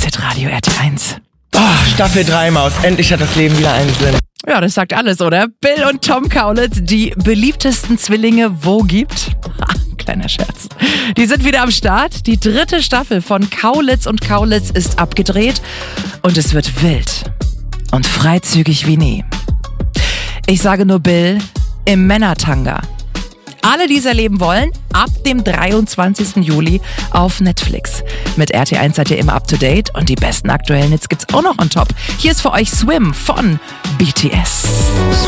Hitradio RT1. Oh, Staffel 3, Maus. Endlich hat das Leben wieder einen Sinn. Ja, das sagt alles, oder? Bill und Tom Kaulitz, die beliebtesten Zwillinge, wo gibt? Kleiner Scherz. Die sind wieder am Start. Die 3. Staffel von Kaulitz und Kaulitz ist abgedreht und es wird wild und freizügig wie nie. Ich sage nur Bill im Männertanga. Alle, die es erleben wollen, ab dem 23. Juli auf Netflix. Mit RT1 seid ihr immer up to date und die besten aktuellen Hits gibt's auch noch on top. Hier ist für euch Swim von BTS.